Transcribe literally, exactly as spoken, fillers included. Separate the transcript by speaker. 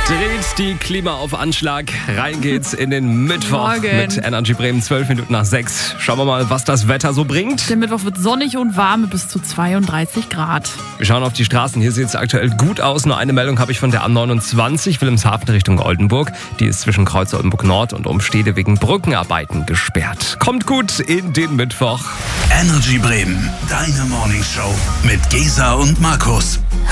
Speaker 1: Dreht die Klima auf Anschlag. Rein geht's in den Mittwoch
Speaker 2: Morgen.
Speaker 1: mit Energy Bremen, zwölf Minuten nach sechs. Schauen wir mal, was das Wetter so bringt.
Speaker 2: Der Mittwoch wird sonnig und warm bis zu zweiunddreißig Grad.
Speaker 1: Wir schauen auf die Straßen. Hier sieht es aktuell gut aus. Nur eine Meldung habe ich von der A neunundzwanzig, Wilhelmshaven Richtung Oldenburg. Die ist zwischen Kreuz Oldenburg Nord und Umstede wegen Brückenarbeiten gesperrt. Kommt gut in den Mittwoch.
Speaker 3: Energy Bremen, deine Morningshow mit Gesa und Markus.